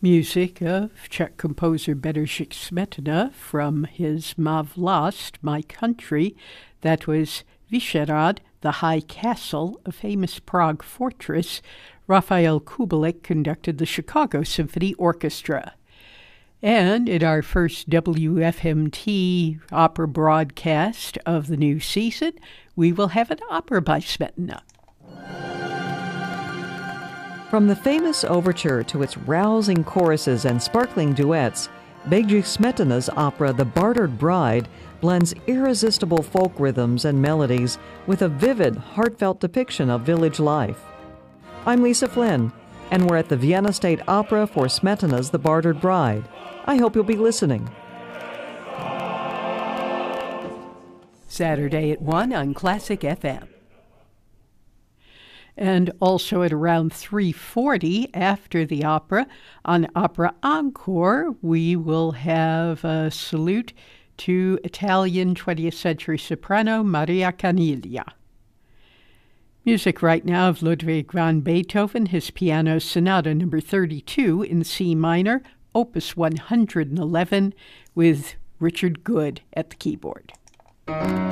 Music of Czech composer Bedřich Smetana from his Má vlast, My Country. That was Vyšehrad, the High Castle, a famous Prague fortress. Raphael Kubelik conducted the Chicago Symphony Orchestra. And in our first WFMT opera broadcast of the new season, we will have an opera by Smetana. From the famous overture to its rousing choruses and sparkling duets, Bedřich Smetana's opera The Bartered Bride blends irresistible folk rhythms and melodies with a vivid, heartfelt depiction of village life. I'm Lisa Flynn, and we're at the Vienna State Opera for Smetana's The Bartered Bride. I hope you'll be listening. Saturday at 1 on Classic FM. And also at around 3:40 after the opera, on Opera Encore, we will have a salute to Italian 20th century soprano Maria Caniglia. Music right now of Ludwig van Beethoven, his Piano Sonata No. 32 in C minor, Opus 111, with Richard Good at the keyboard.